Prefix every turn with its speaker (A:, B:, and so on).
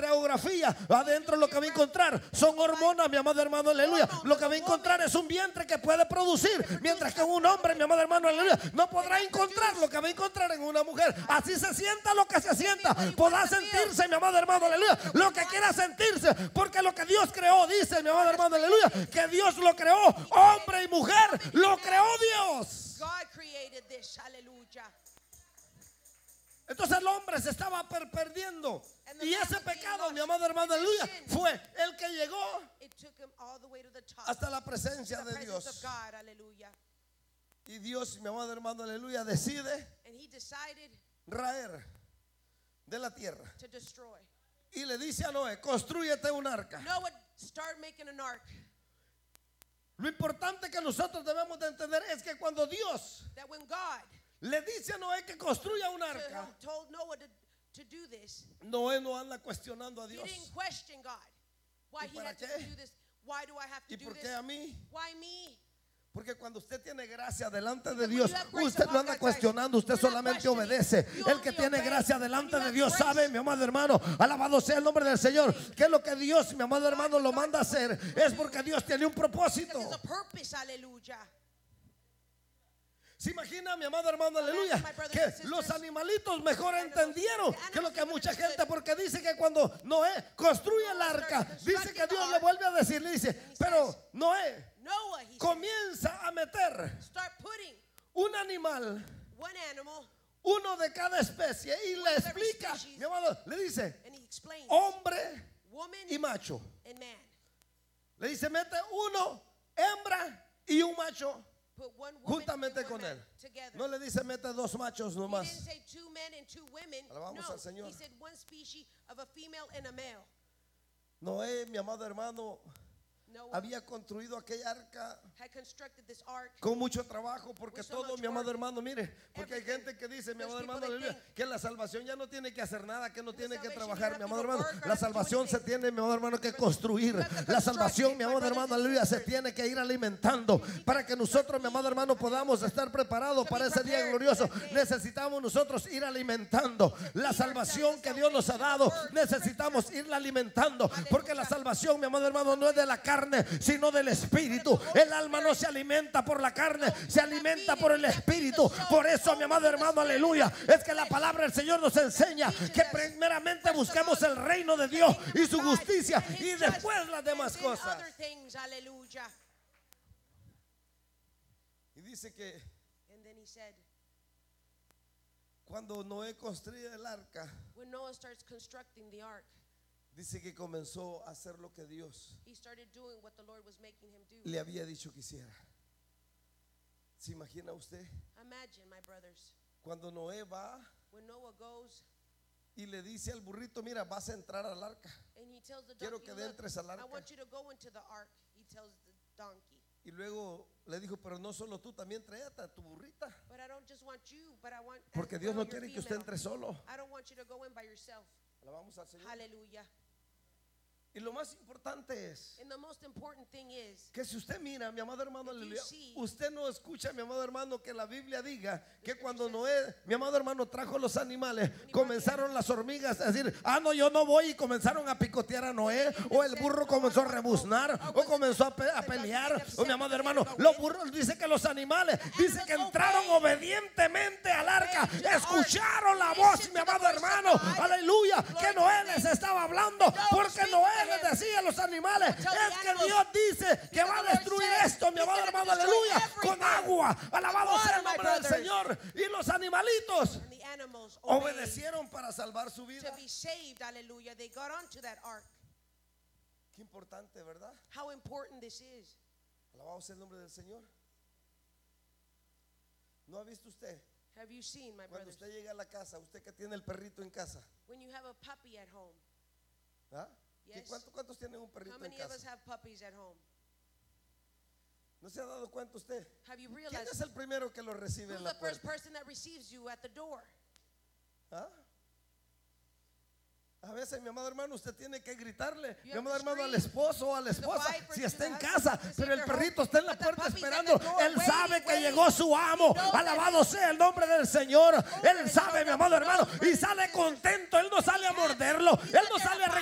A: radiografía, adentro lo que va a encontrar son hormonas, mi amado hermano, aleluya. Lo que va a encontrar es un vientre que puede producir, mientras que un hombre, mi amado hermano, aleluya, no podrá encontrar lo que va a encontrar en una mujer. Así se sienta lo que se sienta, podrá sentirse, mi amado hermano, aleluya, lo que quiera sentirse, porque lo que Dios creó, dice mi amado hermano, aleluya, que Dios lo creó, hombre y mujer, lo creó Dios.
B: God created this. Hallelujah.
A: Entonces el hombre se estaba perdiendo. Y ese pecado, mi amado hermano, aleluya, fue el que llegó
B: It took him all the way to the top.
A: hasta la presencia
B: The
A: de
B: presence of
A: Dios.
B: God. Hallelujah.
A: Y Dios, mi amado hermano, aleluya, decide
B: And he decided
A: raer de la tierra.
B: to destroy.
A: Y le dice a Noé, construyete un arca.
B: Noah, start making an ark.
A: Lo importante que nosotros debemos de entender es que cuando Dios
B: That when God
A: le dice a Noé que construya un arca,
B: told Noah to do this,
A: Noé no anda cuestionando a
B: he
A: Dios.
B: didn't question God. Why
A: ¿Y
B: he
A: para
B: had to
A: qué?
B: do this? Why do I have to
A: ¿Y
B: do
A: por
B: this?
A: qué a mí?
B: Why me?
A: Porque cuando usted tiene gracia delante de Dios, usted no anda
B: God's
A: cuestionando, usted
B: You're not
A: solamente
B: questioning.
A: obedece.
B: You
A: El que
B: only
A: tiene
B: obey.
A: gracia delante
B: When you
A: de
B: have
A: Dios
B: grace,
A: sabe, mi amado hermano, alabado sea el nombre del Señor, que lo que Dios, mi amado hermano, lo manda a hacer es porque Dios tiene un propósito.
B: There's a purpose. Hallelujah.
A: ¿Se imagina, mi amado hermano, aleluya, que los animalitos mejor entendieron que lo que mucha gente, porque dice que cuando Noé construye el arca, dice que Dios le vuelve a decir, le dice, pero Noé
B: Noah, he said,
A: comienza a meter
B: start putting
A: un animal,
B: one animal,
A: uno de cada especie, y le
B: of every
A: explica,
B: species.
A: mi amado, le dice,
B: and he explains
A: hombre
B: woman
A: y macho.
B: and man.
A: Le dice, mete uno, hembra y un macho
B: Put one woman
A: juntamente
B: and
A: con
B: one
A: él.
B: man together.
A: No le dice, mete dos machos
B: He
A: nomás.
B: didn't say two men and two women.
A: Alabamos
B: No,
A: al Señor.
B: he said one species of a female and a male.
A: Noé, mi amado hermano,
B: Noah
A: había construido aquella arca
B: had constructed this ark.
A: con mucho trabajo, porque
B: With so
A: todo,
B: much
A: mi amado
B: work.
A: hermano, mire, porque hay
B: Everything.
A: gente que dice, mi
B: There's
A: amado
B: people
A: hermano,
B: that
A: aleluya,
B: think
A: que la salvación ya no tiene que hacer nada, que no tiene que
B: salvation
A: trabajar,
B: you
A: mi
B: have to
A: amado
B: do
A: hermano.
B: work or
A: La
B: have to do
A: salvación se
B: anything.
A: tiene, mi amado hermano, que construir.
B: You have to
A: La
B: construct
A: salvación,
B: it,
A: mi
B: my
A: amado
B: brothers
A: hermano,
B: and
A: aleluya, se
B: sisters.
A: tiene que ir alimentando para que nosotros, mi amado hermano, podamos estar preparados para ese día glorioso. Necesitamos nosotros ir alimentando la salvación que Dios nos ha dado. Necesitamos irla alimentando, porque la salvación, mi amado hermano, no es de la carne, sino del Espíritu. El alma no se alimenta por la carne, se alimenta por el Espíritu. Por eso, mi amado hermano, aleluya, es que la palabra del Señor nos enseña que primeramente busquemos el reino de Dios y su justicia, y después las demás cosas.
B: Other things. Hallelujah.
A: Y dice que
B: And then he said,
A: cuando Noé construye el arca,
B: when Noah starts constructing the ark,
A: dice que comenzó a hacer lo que Dios
B: he started doing what the Lord was making him do.
A: le había dicho que hiciera. ¿Se imagina usted?
B: Imagine, my brothers,
A: Cuando Noé va
B: when Noah goes
A: y le dice al burrito, mira, vas a entrar al arca.
B: and he tells the
A: Quiero
B: donkey,
A: que
B: "Look,
A: entres al
B: I
A: arca."
B: want you to go into the ark. He tells the donkey,
A: Y luego le dijo, pero no solo tú, también tráete a tu burrita.
B: but I don't just want you, but I want as
A: Porque Dios
B: well
A: no
B: your
A: quiere que usted
B: female.
A: entre solo.
B: I don't want you to go in by yourself.
A: Alabamos al Señor.
B: Hallelujah.
A: Y lo más importante es
B: And the most important thing is,
A: que si usted mira, mi amado hermano,
B: If you
A: aleluya,
B: see-
A: usted no escucha, mi amado hermano, que la Biblia diga que cuando Noé, mi amado hermano, trajo los animales, comenzaron las hormigas a decir, ah, no, yo no voy, y comenzaron a picotear a Noé, o el burro comenzó a rebuznar, o comenzó a pelear, o mi amado hermano, los burros, dice que los animales, dice que entraron obedientemente al arca, escucharon la voz, mi amado hermano, aleluya, que Noé les estaba hablando, porque Noé les decía a los animales, es que Dios dice que va a destruir esto, mi amado hermano, aleluya, con agua. Alabado sea el nombre del Señor. Y los animalitos
B: and the animals obeyed
A: obedecieron para salvar su
B: to
A: vida.
B: be saved. Hallelujah. They got onto that ark.
A: Qué importante, ¿verdad?
B: How important this is.
A: Alabado sea el nombre del Señor. ¿No ha visto usted?
B: Have you seen, my
A: Cuando
B: brothers,
A: usted llega a la casa, usted que tiene el perrito en casa,
B: when you have a puppy at home?
A: ¿ah?
B: Yes.
A: ¿Cuántos tienen un
B: How
A: perrito en
B: many of us
A: casa?
B: have puppies at home?
A: ¿No se ha dado cuenta usted?
B: Have you
A: ¿Quién
B: realized
A: es el primero que lo recibe
B: who's
A: en
B: the
A: la
B: first
A: puerta?
B: person that receives you at the door?
A: ¿Ah? A veces, mi amado hermano, usted tiene que gritarle,
B: You
A: mi
B: have
A: amado
B: to
A: hermano, al
B: scream
A: esposo o a la
B: to the
A: esposa,
B: wife or
A: si
B: to
A: está
B: the
A: en
B: husband,
A: casa,
B: to see
A: pero el
B: their home,
A: perrito está en la
B: but the
A: puerta
B: puppy's at
A: esperando.
B: the door,
A: Él
B: waiting,
A: sabe que
B: waiting.
A: llegó su amo.
B: knows
A: Alabado sea el nombre del Señor. Él
B: that
A: sabe, mi amado hermano, y sale contento. Él no sale a morderlo, él no sale a